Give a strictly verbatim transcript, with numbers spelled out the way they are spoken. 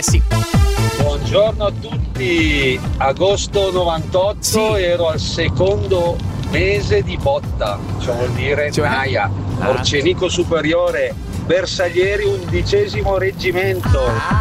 sì. Buongiorno a tutti, agosto novantotto, Sì. ero al secondo mese di botta, ciò vuol dire Cioè? Naia, Ah. Orcenico superiore, Bersaglieri undicesimo reggimento. Ah.